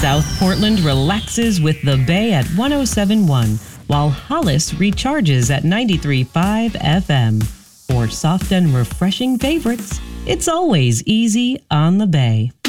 South Portland relaxes with the Bay at 107.1, while Hollis recharges at 93.5 FM. For soft and refreshing favorites, it's always easy on the Bay.